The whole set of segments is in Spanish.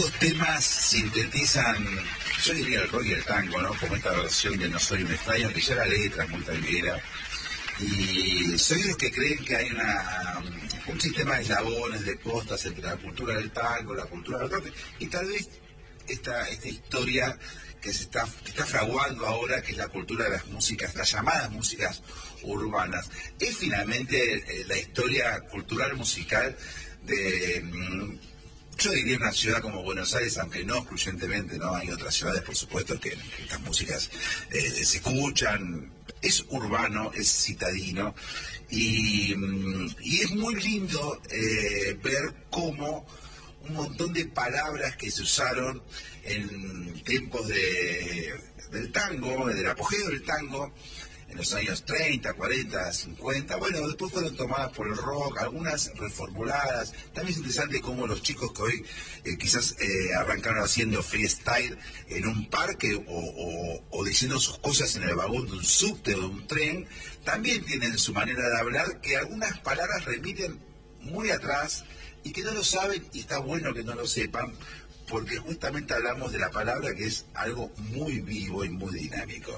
Estos temas sintetizan, yo diría el rock y el tango, ¿no? Como esta versión de No soy un extraño, que ya la letra es muy tanguera. Y soy de los que creen que hay un sistema de eslabones, de costas entre la cultura del tango, la cultura del rock, y tal vez esta historia que está fraguando ahora, que es la cultura de las músicas, las llamadas músicas urbanas, es finalmente la historia cultural musical de, yo diría, una ciudad como Buenos Aires, aunque no excluyentemente, no hay otras ciudades, por supuesto, que estas músicas se escuchan. Es urbano, es citadino, y es muy lindo ver cómo un montón de palabras que se usaron en tiempos del tango, del apogeo del tango, en los años 30, 40, 50, bueno, después fueron tomadas por el rock, algunas reformuladas. También es interesante cómo los chicos que hoy quizás arrancaron haciendo freestyle en un parque o diciendo sus cosas en el vagón de un subte o de un tren, también tienen su manera de hablar, que algunas palabras remiten muy atrás y que no lo saben, y está bueno que no lo sepan, porque justamente hablamos de la palabra, que es algo muy vivo y muy dinámico.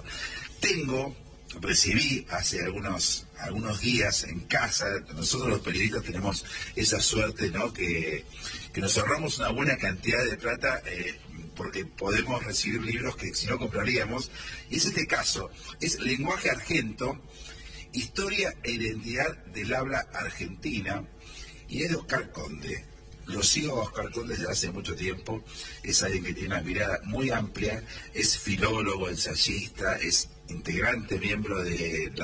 Recibí hace algunos días en casa, nosotros los periodistas tenemos esa suerte, ¿no? Que nos ahorramos una buena cantidad de plata porque podemos recibir libros que si no compraríamos, y es este caso, es Lenguaje Argento, Historia e Identidad del Habla Argentina, y es de Oscar Conde. Lo sigo a Oscar Conde desde hace mucho tiempo, es alguien que tiene una mirada muy amplia, es filólogo, ensayista, es integrante, miembro de la